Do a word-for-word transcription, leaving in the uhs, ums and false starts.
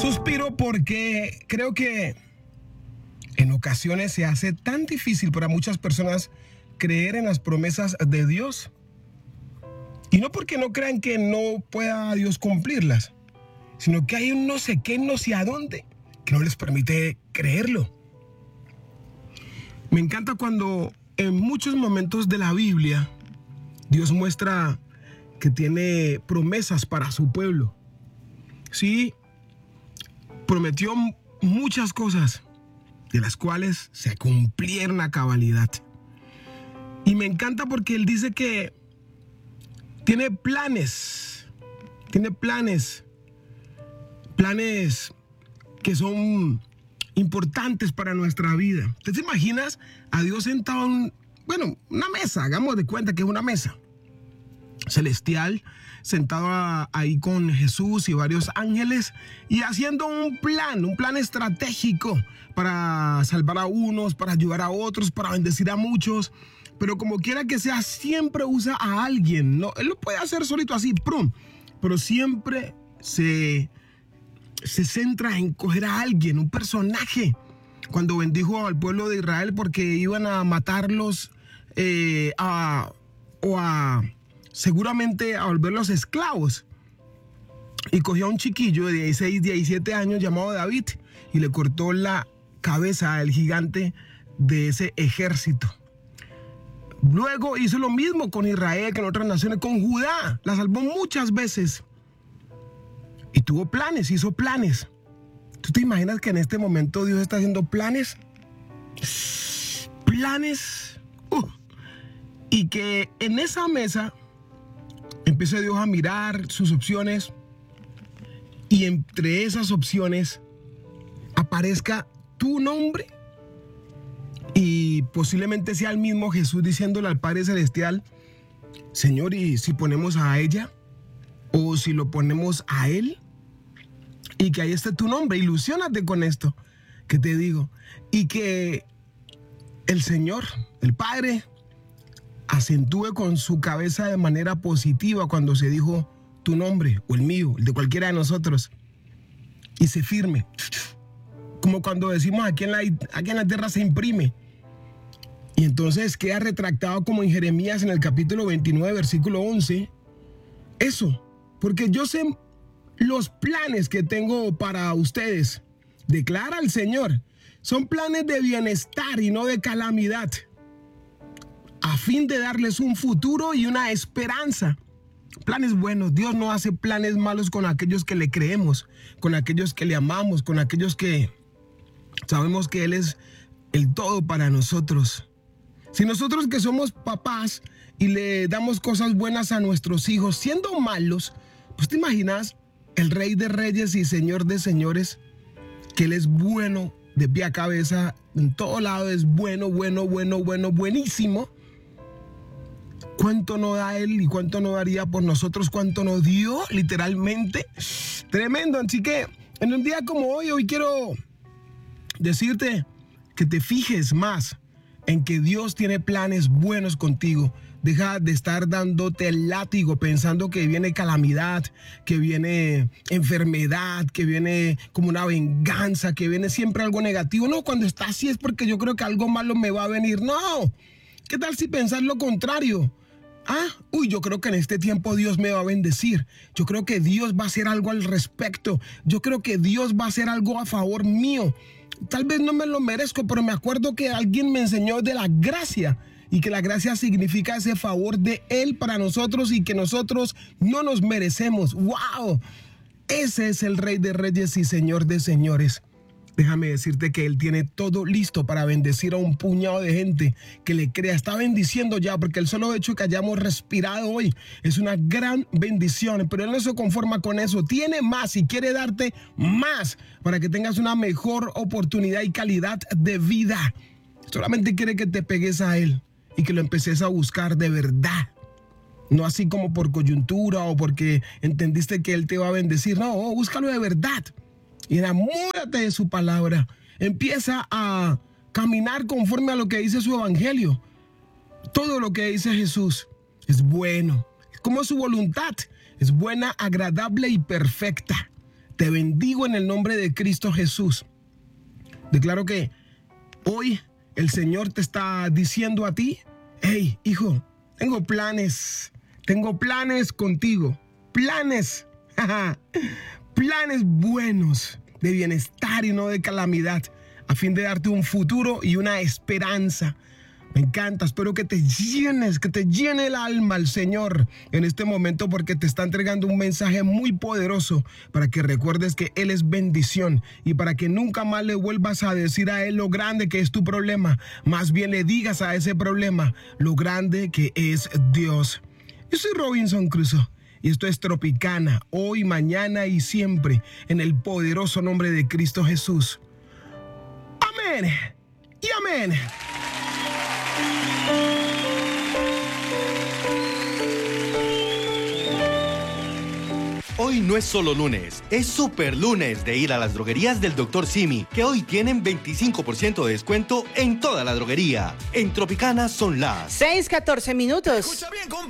Suspiro porque creo que en ocasiones se hace tan difícil para muchas personas creer en las promesas de Dios. Y no porque no crean que no pueda Dios cumplirlas, sino que hay un no sé qué, no sé a dónde, que no les permite creerlo. Me encanta cuando en muchos momentos de la Biblia Dios muestra que tiene promesas para su pueblo. Sí, prometió muchas cosas, de las cuales se cumplieron a cabalidad. Y me encanta porque Él dice que tiene planes, tiene planes, planes que son importantes para nuestra vida. ¿Te imaginas a Dios sentado en, bueno, una mesa, hagamos de cuenta que es una mesa celestial, sentado a, ahí con Jesús y varios ángeles y haciendo un plan, un plan estratégico para salvar a unos, para ayudar a otros, para bendecir a muchos? Pero como quiera que sea, siempre usa a alguien, ¿no? Él lo puede hacer solito así, ¡prum! Pero siempre se, se centra en coger a alguien, un personaje. Cuando bendijo al pueblo de Israel porque iban a matarlos eh, a, o a seguramente a volverlos esclavos. Y cogió a un chiquillo de dieciséis, diecisiete años llamado David y le cortó la cabeza al gigante de ese ejército. Luego hizo lo mismo con Israel, con otras naciones, con Judá. La salvó muchas veces. Y tuvo planes, hizo planes. ¿Tú te imaginas que en este momento Dios está haciendo planes? Planes. Uh, y que en esa mesa empiece Dios a mirar sus opciones. Y entre esas opciones aparezca tu nombre. Y posiblemente sea el mismo Jesús diciéndole al Padre Celestial: Señor, ¿y si ponemos a ella? ¿O si lo ponemos a él? Y que ahí esté tu nombre. Ilusiónate con esto que te digo. Y que el Señor, el Padre, acentúe con su cabeza de manera positiva cuando se dijo tu nombre, o el mío, el de cualquiera de nosotros. Y se firme. Como cuando decimos aquí en la, aquí en la tierra se imprime. Y entonces queda retractado como en Jeremías en el capítulo veintinueve, versículo once. Eso, porque yo sé los planes que tengo para ustedes, declara el Señor. Son planes de bienestar y no de calamidad, a fin de darles un futuro y una esperanza. Planes buenos. Dios no hace planes malos con aquellos que le creemos, con aquellos que le amamos, con aquellos que sabemos que Él es el todo para nosotros. Si nosotros que somos papás y le damos cosas buenas a nuestros hijos, siendo malos, pues te imaginas el Rey de Reyes y Señor de Señores, que Él es bueno de pie a cabeza, en todo lado es bueno, bueno, bueno, bueno, buenísimo. ¿Cuánto no da Él y cuánto no daría por nosotros? ¿Cuánto nos dio literalmente? Tremendo. Así que en un día como hoy, hoy quiero decirte que te fijes más en que Dios tiene planes buenos contigo. Deja de estar dándote el látigo pensando que viene calamidad, que viene enfermedad, que viene como una venganza, que viene siempre algo negativo. No, cuando está así es porque yo creo que algo malo me va a venir. No, ¿qué tal si pensar lo contrario? Ah, uy, yo creo que en este tiempo Dios me va a bendecir. Yo creo que Dios va a hacer algo al respecto. Yo creo que Dios va a hacer algo a favor mío. Tal vez no me lo merezco, pero me acuerdo que alguien me enseñó de la gracia y que la gracia significa ese favor de Él para nosotros y que nosotros no nos merecemos. ¡Wow! Ese es el Rey de Reyes y Señor de Señores. Déjame decirte que Él tiene todo listo para bendecir a un puñado de gente que le crea. Está bendiciendo ya, porque el solo hecho de que hayamos respirado hoy es una gran bendición. Pero Él no se conforma con eso. Tiene más y quiere darte más para que tengas una mejor oportunidad y calidad de vida. Solamente quiere que te pegues a Él y que lo empeces a buscar de verdad. No así como por coyuntura o porque entendiste que Él te va a bendecir. No, búscalo de verdad. Y enamórate de su palabra. Empieza a caminar conforme a lo que dice su evangelio. Todo lo que dice Jesús es bueno. Como su voluntad es buena, agradable y perfecta. Te bendigo en el nombre de Cristo Jesús. Declaro que hoy el Señor te está diciendo a ti: hey, hijo, tengo planes, tengo planes contigo, planes, planes buenos, de bienestar y no de calamidad, a fin de darte un futuro y una esperanza. Me encanta, espero que te llenes, que te llene el alma el Señor en este momento, porque te está entregando un mensaje muy poderoso para que recuerdes que Él es bendición y para que nunca más le vuelvas a decir a Él lo grande que es tu problema. Más bien le digas a ese problema lo grande que es Dios. Yo soy Robinson Crusoe y esto es Tropicana, hoy, mañana y siempre, en el poderoso nombre de Cristo Jesús. Amén y amén. Hoy no es solo lunes, es super lunes de ir a las droguerías del doctor Simi, que hoy tienen veinticinco por ciento de descuento en toda la droguería. En Tropicana son las seis catorce minutos. Escucha bien,